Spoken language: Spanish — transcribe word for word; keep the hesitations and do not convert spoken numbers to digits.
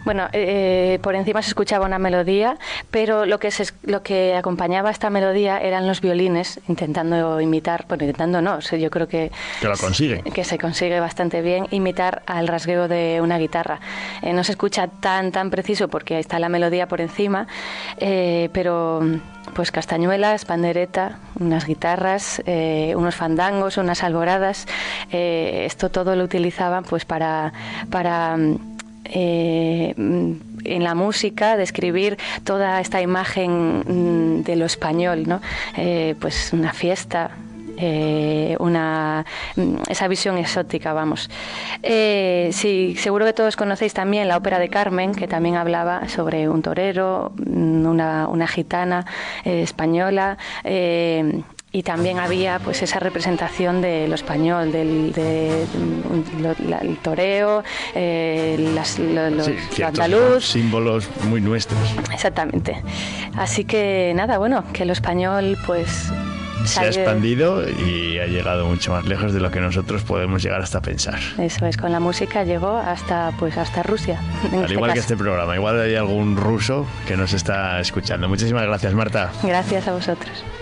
Bueno, eh, por encima se escuchaba una melodía, pero lo que, se, lo que acompañaba a esta melodía eran los violines, intentando imitar, bueno, intentando no, o sea, yo creo que... Que lo consigue. Que se consigue bastante bien imitar al rasgueo de una guitarra. Eh, no se escucha tan, tan preciso porque ahí está la melodía por encima, eh, pero pues castañuelas, pandereta, unas guitarras, eh, unos fandangos, unas alboradas, eh, esto todo lo utilizaban pues para... para Eh, en la música, describir toda esta imagen de lo español, ¿no? Eh, pues una fiesta, eh, una esa visión exótica, vamos. Eh, sí, seguro que todos conocéis también la ópera de Carmen, que también hablaba sobre un torero, una, una gitana eh, española. Eh, Y también había pues esa representación de lo español, del de, lo, la, el toreo, eh, las, lo, los sí, andaluz. Símbolos muy nuestros. Exactamente. Así que nada, bueno, que lo español pues... se ha expandido y ha llegado mucho más lejos de lo que nosotros podemos llegar hasta pensar. Eso es, con la música llegó hasta pues hasta Rusia. Al este igual caso. que este programa, igual hay algún ruso que nos está escuchando. Muchísimas gracias, Marta. Gracias a vosotros.